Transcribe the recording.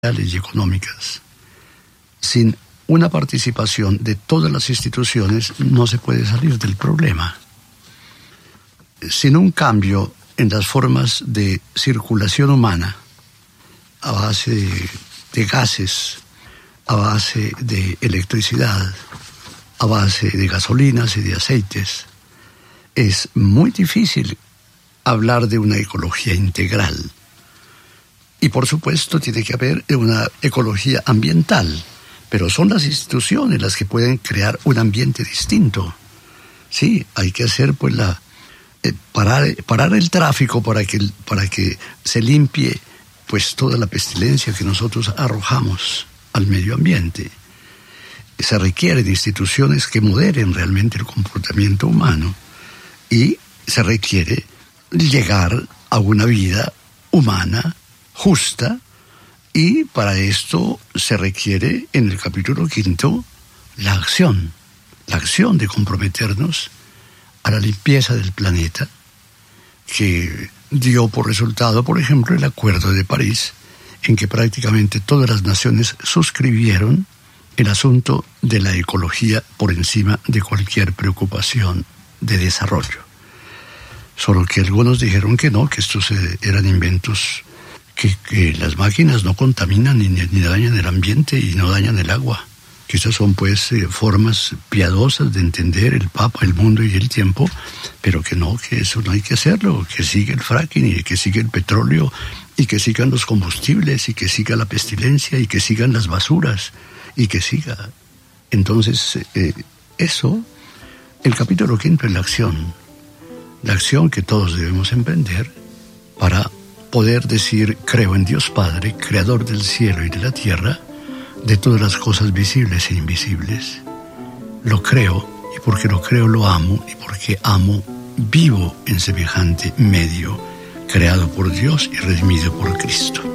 y económicas. Sin una participación de todas las instituciones no se puede salir del problema. Sin un cambio en las formas de circulación humana, a base de gases, a base de electricidad, a base de gasolinas y de aceites, es muy difícil hablar de una ecología integral. Y por supuesto tiene que haber una ecología ambiental, pero son las instituciones las que pueden crear un ambiente distinto. Sí, hay que hacer pues parar el tráfico para que se limpie pues toda la pestilencia que nosotros arrojamos al medio ambiente. Se requieren instituciones que moderen realmente el comportamiento humano y se requiere llegar a una vida humana justa, y para esto se requiere en el capítulo 5 la acción de comprometernos a la limpieza del planeta, que dio por resultado, por ejemplo, el Acuerdo de París, en que prácticamente todas las naciones suscribieron el asunto de la ecología por encima de cualquier preocupación de desarrollo. Solo que algunos dijeron que no, que estos eran inventos, que las máquinas no contaminan ni dañan el ambiente y no dañan el agua. Que estas son pues formas piadosas de entender el Papa, el mundo y el tiempo, pero que no, que eso no hay que hacerlo, que sigue el fracking y que sigue el petróleo y que sigan los combustibles y que siga la pestilencia y que sigan las basuras y que siga. Entonces, eso, el capítulo 5 es la acción que todos debemos emprender para poder decir: creo en Dios Padre, creador del cielo y de la tierra, de todas las cosas visibles e invisibles. Lo creo, y porque lo creo lo amo, y porque amo vivo en semejante medio, creado por Dios y redimido por Cristo.